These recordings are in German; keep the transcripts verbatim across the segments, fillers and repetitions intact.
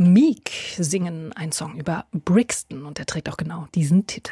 Meek singen einen Song über Brixton und der trägt auch genau diesen Titel.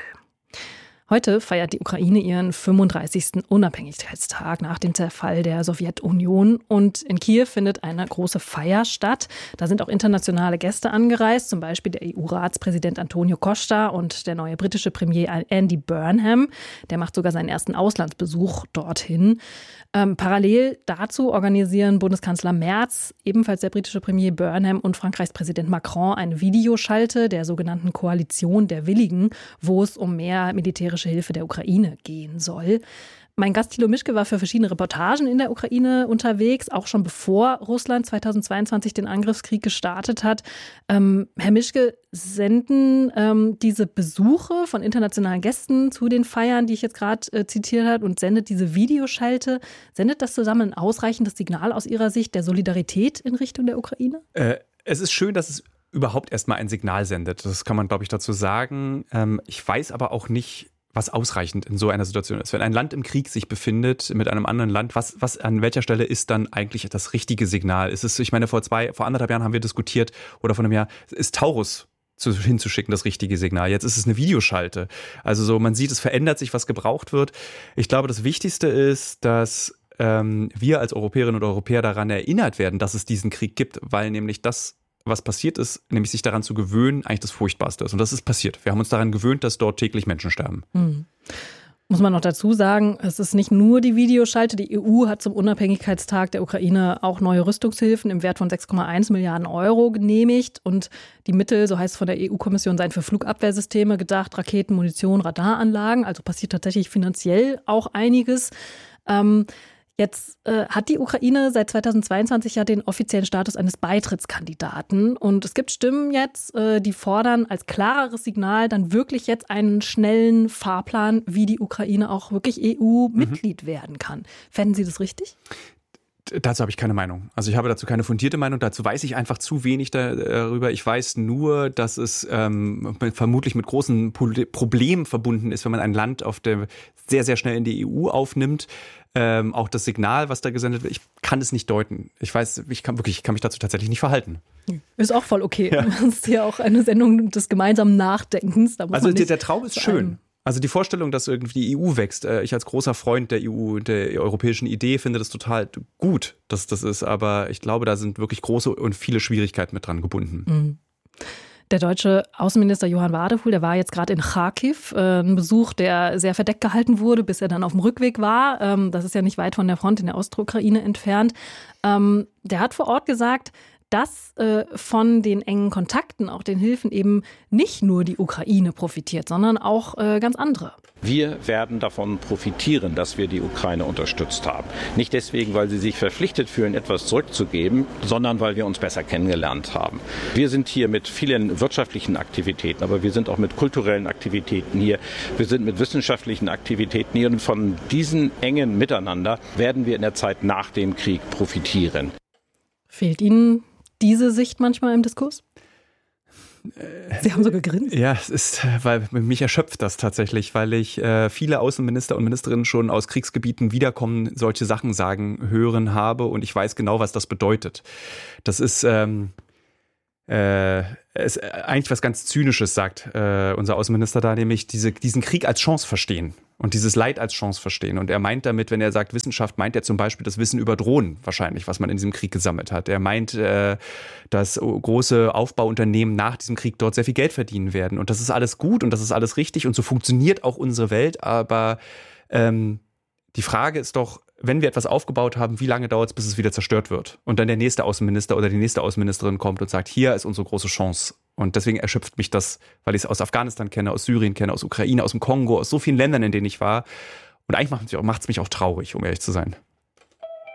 Heute feiert die Ukraine ihren fünfunddreißigsten Unabhängigkeitstag nach dem Zerfall der Sowjetunion. Und in Kiew findet eine große Feier statt. Da sind auch internationale Gäste angereist, zum Beispiel der E U-Ratspräsident Antonio Costa und der neue britische Premier Andy Burnham. Der macht sogar seinen ersten Auslandsbesuch dorthin. Ähm, parallel dazu organisieren Bundeskanzler Merz, ebenfalls der britische Premier Burnham und Frankreichs Präsident Macron eine Videoschalte der sogenannten Koalition der Willigen, wo es um mehr militärische Hilfe der Ukraine gehen soll. Mein Gast Thilo Mischke war für verschiedene Reportagen in der Ukraine unterwegs, auch schon bevor Russland zweitausendzweiundzwanzig den Angriffskrieg gestartet hat. Ähm, Herr Mischke, senden ähm, diese Besuche von internationalen Gästen zu den Feiern, die ich jetzt gerade äh, zitiert habe, und sendet diese Videoschalte, sendet das zusammen ein ausreichendes Signal aus Ihrer Sicht der Solidarität in Richtung der Ukraine? Äh, es ist schön, dass es überhaupt erstmal ein Signal sendet. Das kann man, glaube ich, dazu sagen. Ähm, ich weiß aber auch nicht, was ausreichend in so einer Situation ist. Wenn ein Land im Krieg sich befindet mit einem anderen Land, was, was an welcher Stelle ist dann eigentlich das richtige Signal? Ist es, ich meine, vor zwei, vor anderthalb Jahren haben wir diskutiert, oder vor einem Jahr, ist Taurus zu, hinzuschicken das richtige Signal? Jetzt ist es eine Videoschalte. Also so, man sieht, es verändert sich, was gebraucht wird. Ich glaube, das Wichtigste ist, dass ähm, wir als Europäerinnen und Europäer daran erinnert werden, dass es diesen Krieg gibt, weil nämlich das, was passiert ist, nämlich sich daran zu gewöhnen, eigentlich das Furchtbarste ist. Und das ist passiert. Wir haben uns daran gewöhnt, dass dort täglich Menschen sterben. Hm. Muss man noch dazu sagen, es ist nicht nur die Videoschalte. Die E U hat zum Unabhängigkeitstag der Ukraine auch neue Rüstungshilfen im Wert von sechs Komma eins Milliarden Euro genehmigt. Und die Mittel, so heißt es von der E U-Kommission, seien für Flugabwehrsysteme gedacht, Raketen, Munition, Radaranlagen. Also passiert tatsächlich finanziell auch einiges. Ähm, Jetzt äh, hat die Ukraine seit zweitausendzweiundzwanzig ja den offiziellen Status eines Beitrittskandidaten. Und es gibt Stimmen jetzt, äh, die fordern als klareres Signal dann wirklich jetzt einen schnellen Fahrplan, wie die Ukraine auch wirklich E U-Mitglied mhm. werden kann. Fänden Sie das richtig? Dazu habe ich keine Meinung. Also ich habe dazu keine fundierte Meinung. Dazu weiß ich einfach zu wenig darüber. Ich weiß nur, dass es ähm, vermutlich mit großen Problemen verbunden ist, wenn man ein Land auf der sehr, sehr schnell in die E U aufnimmt. Ähm, auch das Signal, was da gesendet wird, ich kann es nicht deuten. Ich weiß, ich kann wirklich, ich kann mich dazu tatsächlich nicht verhalten. Ist auch voll okay. Ja. Das ist ja auch eine Sendung des gemeinsamen Nachdenkens. Da muss also man nicht der Traum ist schön. Also die Vorstellung, dass irgendwie die E U wächst, ich als großer Freund der E U, der europäischen Idee, finde das total gut, dass das ist. Aber ich glaube, da sind wirklich große und viele Schwierigkeiten mit dran gebunden. Mhm. Der deutsche Außenminister Johann Wadefuhl, der war jetzt gerade in Charkiw, äh, ein Besuch, der sehr verdeckt gehalten wurde, bis er dann auf dem Rückweg war. Ähm, das ist ja nicht weit von der Front in der Ostukraine entfernt. Ähm, der hat vor Ort gesagt, dass äh, von den engen Kontakten, auch den Hilfen eben nicht nur die Ukraine profitiert, sondern auch äh, ganz andere. Wir werden davon profitieren, dass wir die Ukraine unterstützt haben. Nicht deswegen, weil sie sich verpflichtet fühlen, etwas zurückzugeben, sondern weil wir uns besser kennengelernt haben. Wir sind hier mit vielen wirtschaftlichen Aktivitäten, aber wir sind auch mit kulturellen Aktivitäten hier. Wir sind mit wissenschaftlichen Aktivitäten hier. Und von diesen engen Miteinander werden wir in der Zeit nach dem Krieg profitieren. Fehlt Ihnen diese Sicht manchmal im Diskurs? Sie haben so gegrinst. Ja, es ist, weil mich erschöpft das tatsächlich, weil ich äh, viele Außenminister und Ministerinnen schon aus Kriegsgebieten wiederkommen, solche Sachen sagen, hören habe und ich weiß genau, was das bedeutet. Das ist ähm, äh, es, eigentlich was ganz Zynisches, sagt äh, unser Außenminister da, nämlich diese, diesen Krieg als Chance verstehen. Und dieses Leid als Chance verstehen. Und er meint damit, wenn er sagt Wissenschaft, meint er zum Beispiel das Wissen über Drohnen wahrscheinlich, was man in diesem Krieg gesammelt hat. Er meint, äh, dass große Aufbauunternehmen nach diesem Krieg dort sehr viel Geld verdienen werden. Und das ist alles gut und das ist alles richtig und so funktioniert auch unsere Welt. Aber ähm, die Frage ist doch, wenn wir etwas aufgebaut haben, wie lange dauert es, bis es wieder zerstört wird? Und dann der nächste Außenminister oder die nächste Außenministerin kommt und sagt, hier ist unsere große Chance. Und deswegen erschöpft mich das, weil ich es aus Afghanistan kenne, aus Syrien kenne, aus Ukraine, aus dem Kongo, aus so vielen Ländern, in denen ich war. Und eigentlich macht es mich auch traurig, um ehrlich zu sein.